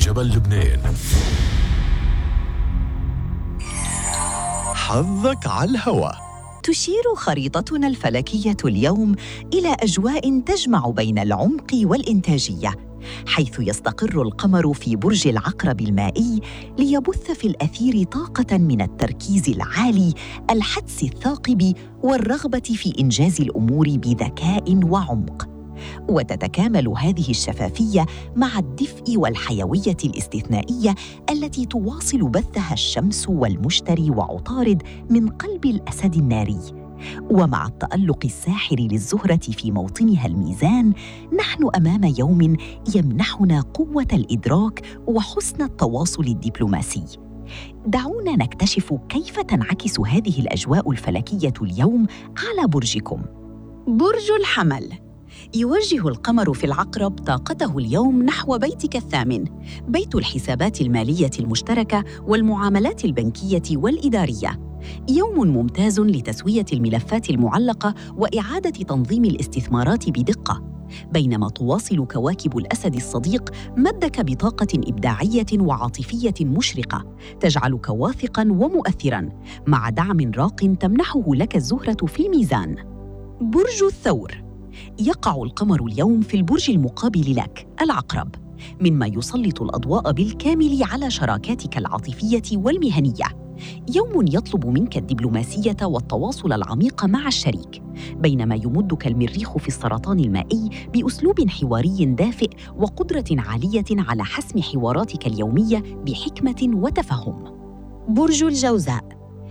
جبل لبنان. حظك على الهوى. تشير خريطتنا الفلكية اليوم إلى أجواء تجمع بين العمق والإنتاجية، حيث يستقر القمر في برج العقرب المائي ليبث في الأثير طاقة من التركيز العالي، الحدس الثاقب والرغبة في إنجاز الأمور بذكاء وعمق. وتتكامل هذه الشفافية مع الدفء والحيوية الاستثنائية التي تواصل بثها الشمس والمشتري وعطارد من قلب الأسد الناري. ومع التألق الساحر للزهرة في موطنها الميزان، نحن أمام يوم يمنحنا قوة الإدراك وحسن التواصل الدبلوماسي. دعونا نكتشف كيف تنعكس هذه الأجواء الفلكية اليوم على برجكم. برج الحمل. يوجه القمر في العقرب طاقته اليوم نحو بيتك الثامن، بيت الحسابات المالية المشتركة والمعاملات البنكية والإدارية. يوم ممتاز لتسوية الملفات المعلقة وإعادة تنظيم الاستثمارات بدقة، بينما تواصل كواكب الأسد الصديق مدك بطاقة إبداعية وعاطفية مشرقة تجعلك واثقاً ومؤثراً، مع دعم راق تمنحه لك الزهرة في الميزان. برج الثور. يقع القمر اليوم في البرج المقابل لك العقرب، مما يسلط الأضواء بالكامل على شراكاتك العاطفية والمهنية. يوم يطلب منك الدبلوماسية والتواصل العميق مع الشريك، بينما يمدك المريخ في السرطان المائي بأسلوب حواري دافئ وقدرة عالية على حسم حواراتك اليومية بحكمة وتفهم. برج الجوزاء.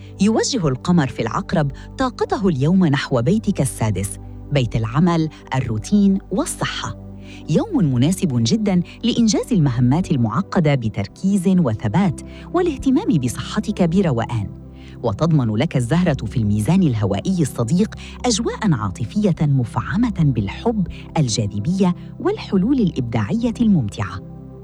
يوجه القمر في العقرب طاقته اليوم نحو بيتك السادس، بيت العمل، الروتين والصحة. يوم مناسب جداً لإنجاز المهمات المعقدة بتركيز وثبات، والاهتمام بصحتك بروقان. وتضمن لك الزهرة في الميزان الهوائي الصديق أجواء عاطفية مفعمة بالحب، الجاذبية والحلول الإبداعية الممتعة.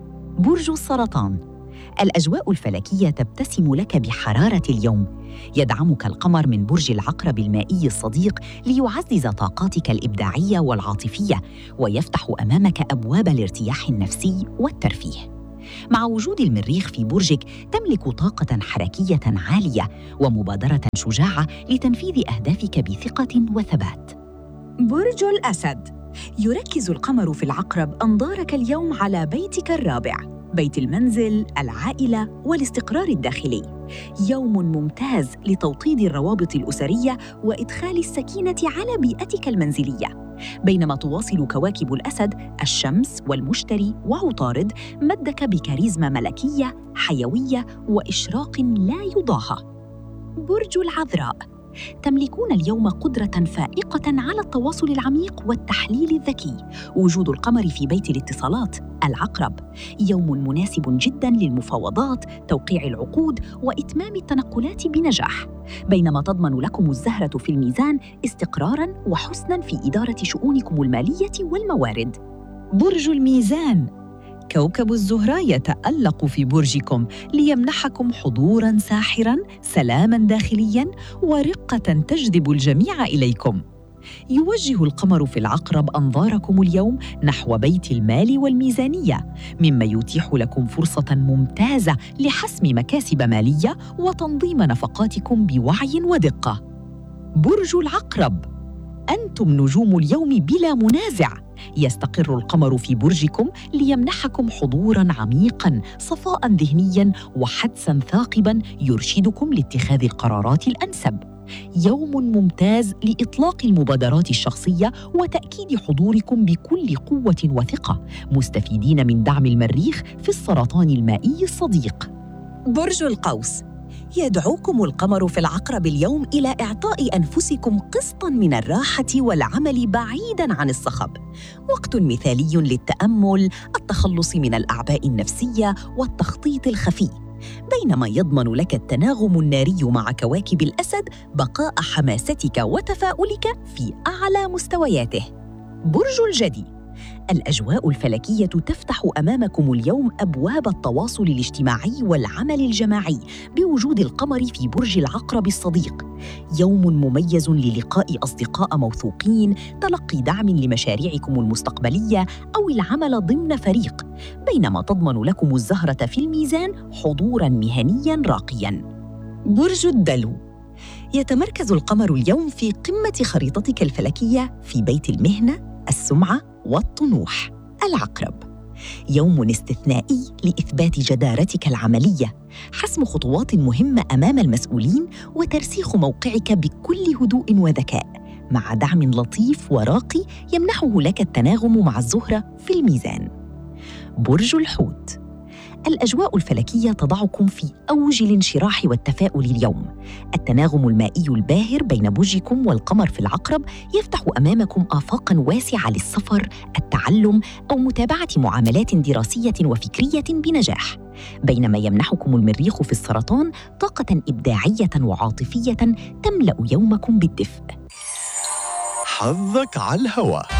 برج السرطان. الأجواء الفلكية تبتسم لك بحرارة اليوم. يدعمك القمر من برج العقرب المائي الصديق ليعزز طاقاتك الإبداعية والعاطفية، ويفتح أمامك أبواب الارتياح النفسي والترفيه. مع وجود المريخ في برجك تملك طاقة حركية عالية ومبادرة شجاعة لتنفيذ أهدافك بثقة وثبات. برج الأسد. يركز القمر في العقرب أنظارك اليوم على بيتك الرابع، بيت المنزل، العائلة والاستقرار الداخلي. يوم ممتاز لتوطيد الروابط الأسرية وإدخال السكينة على بيئتك المنزلية، بينما تواصل كواكب الأسد الشمس والمشتري وعطارد مدك بكاريزما ملكية حيوية وإشراق لا يضاهى. برج العذراء. تملكون اليوم قدرة فائقة على التواصل العميق والتحليل الذكي. وجود القمر في بيت الاتصالات العقرب يوم مناسب جداً للمفاوضات، توقيع العقود وإتمام التنقلات بنجاح، بينما تضمن لكم الزهرة في الميزان استقراراً وحسناً في إدارة شؤونكم المالية والموارد. برج الميزان. كوكب الزهرة يتألق في برجكم ليمنحكم حضوراً ساحراً، سلاماً داخلياً ورقة تجذب الجميع إليكم. يوجه القمر في العقرب أنظاركم اليوم نحو بيت المال والميزانية، مما يتيح لكم فرصة ممتازة لحسم مكاسب مالية وتنظيم نفقاتكم بوعي ودقة. برج العقرب. أنتم نجوم اليوم بلا منازع. يستقر القمر في برجكم ليمنحكم حضوراً عميقاً، صفاء ذهنياً وحدساً ثاقباً يرشدكم لاتخاذ القرارات الأنسب. يوم ممتاز لإطلاق المبادرات الشخصية وتأكيد حضوركم بكل قوة وثقة، مستفيدين من دعم المريخ في السرطان المائي الصديق. برج القوس. يدعوكم القمر في العقرب اليوم إلى إعطاء أنفسكم قسطاً من الراحة والعمل بعيداً عن الصخب. وقت مثالي للتأمل، التخلص من الأعباء النفسية والتخطيط الخفي، بينما يضمن لك التناغم الناري مع كواكب الأسد بقاء حماستك وتفاؤلك في أعلى مستوياته. برج الجدي. الأجواء الفلكية تفتح أمامكم اليوم أبواب التواصل الاجتماعي والعمل الجماعي بوجود القمر في برج العقرب الصديق. يوم مميز للقاء أصدقاء موثوقين، تلقي دعم لمشاريعكم المستقبلية أو العمل ضمن فريق، بينما تضمن لكم الزهرة في الميزان حضوراً مهنياً راقياً. برج الدلو. يتمركز القمر اليوم في قمة خريطتك الفلكية في بيت المهنة، السمعة والطموح. العقرب. يوم استثنائي لإثبات جدارتك العملية، حسم خطوات مهمة أمام المسؤولين وترسيخ موقعك بكل هدوء وذكاء، مع دعم لطيف وراقي يمنحه لك التناغم مع الزهرة في الميزان. برج الحوت. الأجواء الفلكية تضعكم في أوج الانشراح والتفاؤل اليوم. التناغم المائي الباهر بين برجكم والقمر في العقرب يفتح أمامكم آفاقاً واسعة للسفر، التعلم أو متابعة معاملات دراسية وفكرية بنجاح، بينما يمنحكم المريخ في السرطان طاقة إبداعية وعاطفية تملأ يومكم بالدفء. حظك على الهواء.